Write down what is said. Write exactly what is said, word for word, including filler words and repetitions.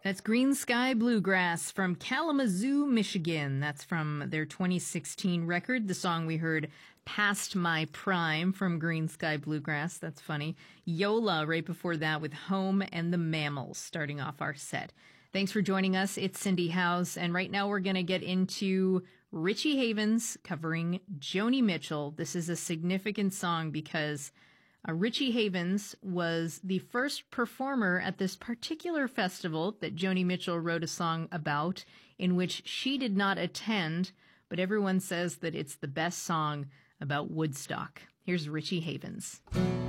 That's Green Sky Bluegrass from Kalamazoo, Michigan. That's from their twenty sixteen record. The song we heard, Past My Prime, from Green Sky Bluegrass. That's funny. Yola right before that with Home and the Mammals starting off our set. Thanks for joining us. It's Cindy House, and right now we're going to get into Richie Havens covering Joni Mitchell. This is a significant song because Uh, Richie Havens was the first performer at this particular festival that Joni Mitchell wrote a song about, in which she did not attend, but everyone says that it's the best song about Woodstock. Here's Richie Havens.